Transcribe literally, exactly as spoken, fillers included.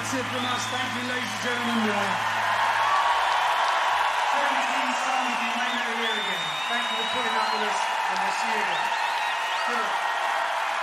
that's it from us. Thank you, ladies and gentlemen. Uh, seventeen songs, you may never hear again. Thank you for putting up with us, and we'll see you again. Good.